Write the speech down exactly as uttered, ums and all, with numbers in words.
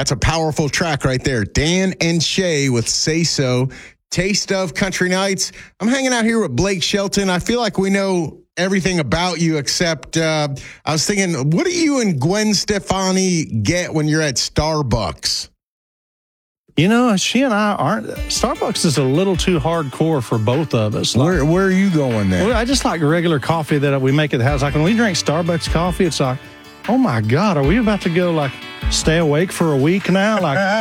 That's a powerful track right there. Dan and Shay with Say So. Taste of Country Nights. I'm hanging out here with Blake Shelton. I feel like we know everything about you, except uh, I was thinking, what do you and Gwen Stefani get when you're at Starbucks? You know, she and I aren't. Starbucks is a little too hardcore for both of us. Like, Where where are you going then? well, I just like regular coffee that we make at the house. Like when we drink Starbucks coffee, it's like, oh my God, are we about to go like stay awake for a week now? Like